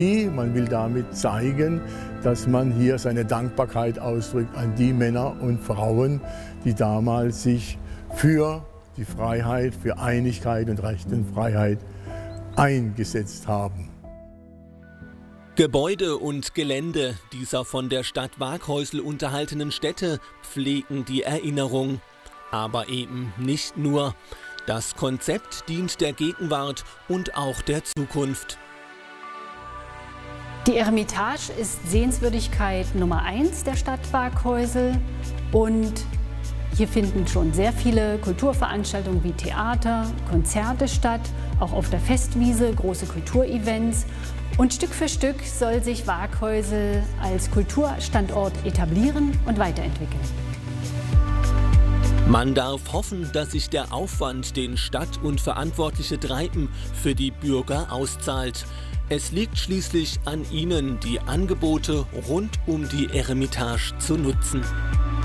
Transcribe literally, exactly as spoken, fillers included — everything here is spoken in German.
Man will damit zeigen, dass man hier seine Dankbarkeit ausdrückt an die Männer und Frauen, die damals sich für die Freiheit, für Einigkeit und Recht und Freiheit eingesetzt haben. Gebäude und Gelände dieser von der Stadt Waaghäusel unterhaltenen Stätte pflegen die Erinnerung. Aber eben nicht nur. Das Konzept dient der Gegenwart und auch der Zukunft. Die Eremitage ist Sehenswürdigkeit Nummer eins der Stadt Waaghäusel und hier finden schon sehr viele Kulturveranstaltungen wie Theater, Konzerte statt, auch auf der Festwiese große Kulturevents. Und Stück für Stück soll sich Waaghäusel als Kulturstandort etablieren und weiterentwickeln. Man darf hoffen, dass sich der Aufwand, den Stadt und Verantwortliche treiben, für die Bürger auszahlt. Es liegt schließlich an ihnen, die Angebote rund um die Eremitage zu nutzen.